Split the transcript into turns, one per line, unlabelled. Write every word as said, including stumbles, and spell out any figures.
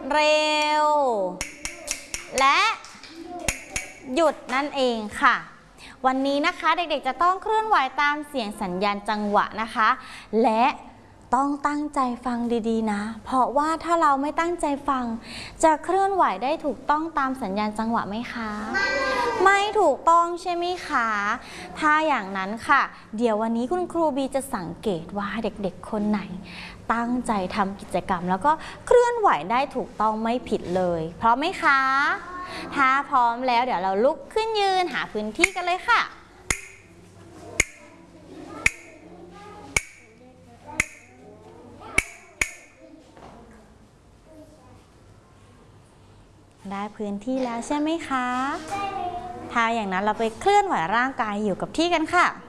เร็วและหยุดนั่นเองค่ะวันนี้นะคะเด็กๆจะต้องเคลื่อนไหวตามเสียงสัญญาณจังหวะนะคะและต้องตั้งใจฟังดีๆนะเพราะว่าถ้าเราไม่ตั้งใจฟังจะเคลื่อนไหวได้ถูกต้องตามสัญญาณจังหวะไหมคะไม่ถูกต้องใช่ไหมคะถ้าอย่างนั้นค่ะเดี๋ยววันนี้คุณครูบีจะสังเกตว่าเด็กๆคนไหนตั้งใจทำกิจกรรมแล้วก็เคลื่อนไหวได้ถูกต้องไม่ผิดเลยพร้อมไหมคะถ้าพร้อมแล้วเดี๋ยวเราลุกขึ้นยืนหาพื้นที่กันเลยค่ะได้พื้นที่แล้วใช่ไหมคะถ้าอย่างนั้นเราไปเคลื่อนไหวร่างกายอยู่กับที่กันค่ะ